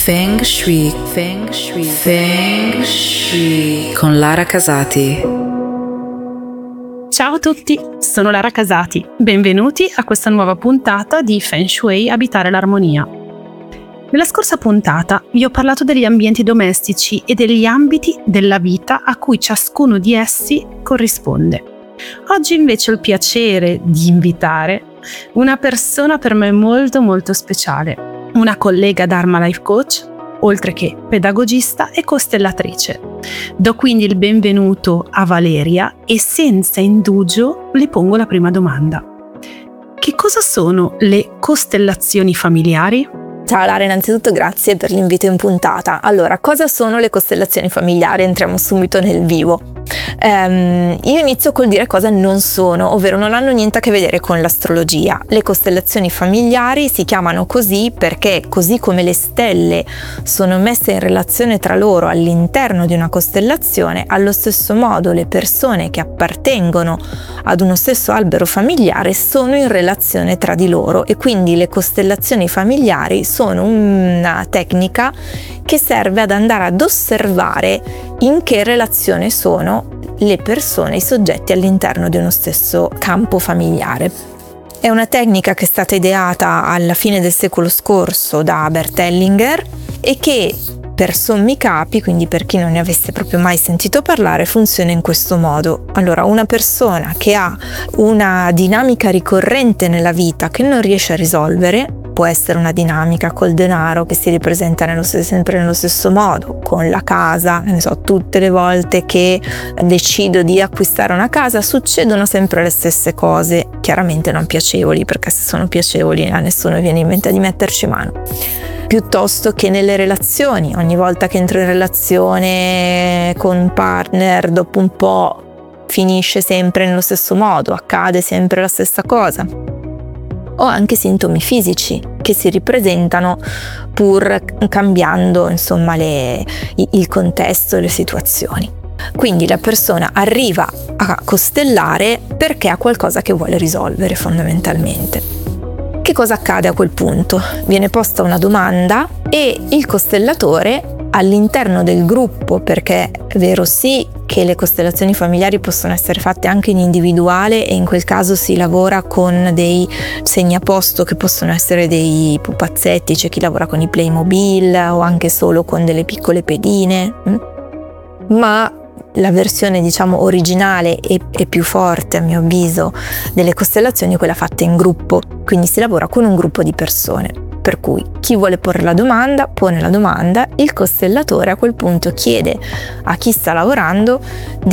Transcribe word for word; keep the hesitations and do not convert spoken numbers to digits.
Feng Shui, Feng Shui, Feng Shui con Lara Casati. Ciao a tutti, sono Lara Casati. Benvenuti a questa nuova puntata di Feng Shui Abitare l'armonia. Nella scorsa puntata vi ho parlato degli ambienti domestici e degli ambiti della vita a cui ciascuno di essi corrisponde. Oggi invece ho il piacere di invitare una persona per me molto molto speciale, una collega Dharma Life Coach, oltre che pedagogista e costellatrice. Do quindi il benvenuto a Valeria e senza indugio le pongo la prima domanda. Che cosa sono le costellazioni familiari? Ciao Lara, innanzitutto grazie per l'invito in puntata. Allora, cosa sono le costellazioni familiari? Entriamo subito nel vivo. Um, io inizio col dire cosa non sono, ovvero non hanno niente a che vedere con l'astrologia. Le costellazioni familiari si chiamano così perché, così come le stelle sono messe in relazione tra loro all'interno di una costellazione, allo stesso modo le persone che appartengono ad uno stesso albero familiare sono in relazione tra di loro, e quindi le costellazioni familiari sono una tecnica che serve ad andare ad osservare in che relazione sono le persone, i soggetti all'interno di uno stesso campo familiare. È una tecnica che è stata ideata alla fine del secolo scorso da Bert Hellinger e che, per sommi capi, quindi per chi non ne avesse proprio mai sentito parlare, funziona in questo modo. Allora, una persona che ha una dinamica ricorrente nella vita che non riesce a risolvere, può essere una dinamica col denaro che si ripresenta nello, sempre nello stesso modo, con la casa, ne so, tutte le volte che decido di acquistare una casa succedono sempre le stesse cose, chiaramente non piacevoli, perché se sono piacevoli a nessuno viene in mente di metterci mano. Piuttosto che nelle relazioni, ogni volta che entro in relazione con un partner, dopo un po' finisce sempre nello stesso modo, accade sempre la stessa cosa. O anche sintomi fisici che si ripresentano pur cambiando, insomma, le, il contesto e le situazioni. Quindi la persona arriva a costellare perché ha qualcosa che vuole risolvere, fondamentalmente. Che cosa accade a quel punto? Viene posta una domanda e il costellatore, all'interno del gruppo, perché è vero sì che le costellazioni familiari possono essere fatte anche in individuale, e in quel caso si lavora con dei segnaposto che possono essere dei pupazzetti, c'è chi lavora con i Playmobil o anche solo con delle piccole pedine, ma la versione, diciamo, originale e, e più forte, a mio avviso, delle costellazioni è quella fatta in gruppo, quindi si lavora con un gruppo di persone. Per cui chi vuole porre la domanda, pone la domanda, il costellatore a quel punto chiede a chi sta lavorando